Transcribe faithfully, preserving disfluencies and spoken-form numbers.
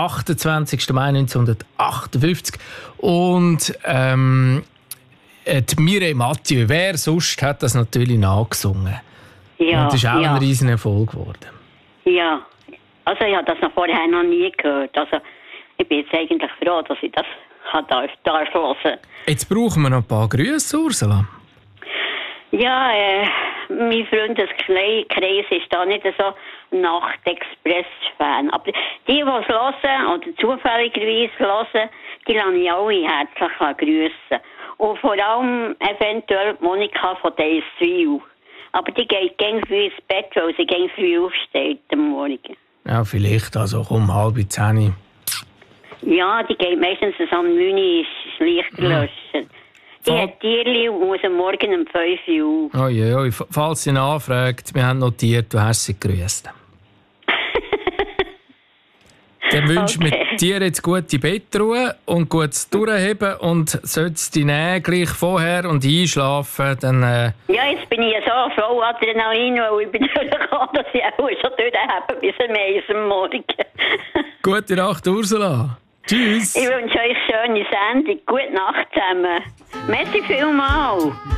achtundzwanzigsten Mai neunzehnhundertachtundfünfzig. Und ähm, die Mireille Mathieu, wer sonst hat das natürlich nachgesungen. Ja, und es ist auch ja. ein riesen Erfolg geworden. Ja, also ich habe das noch vorher noch nie gehört. Also ich bin jetzt eigentlich froh, dass ich das darf, darf hören. Jetzt brauchen wir noch ein paar Grüße, Ursula. Ja, äh, mein Freundeskreis ist da nicht so Nacht-Express-Fan. Aber die, die es hören oder zufälligerweise hören, die lasse ich alle herzlich grüßen. Und vor allem eventuell Monika von Deiswil. Aber die geht gegen früh ins Bett, weil sie gegen früh aufsteht am Morgen. Ja, vielleicht, also um halb zehn. Ja, die geht meistens am neun Uhr das Licht löschen. Mhm. Die Fall- hat Tierli und muss am Morgen um fünf Uhr. Oh je, oh je. Falls sie nachfragt, wir haben notiert, du hast sie gegrüßt. Dann wünschen Okay. wir dir jetzt gute Bettruhe und gutes Durchheben. Und sollst du dich nähen gleich vorher und einschlafen, dann... Äh, Ja, jetzt bin ich ja so voll Adrenalin, weil ich bin durchgekommen, dass ich auch schon durchhebe bis am eins am Morgen. Gute Nacht, Ursula. Tschüss. Ich wünsche euch schöne Sendung. Gute Nacht zusammen. Merci vielmals.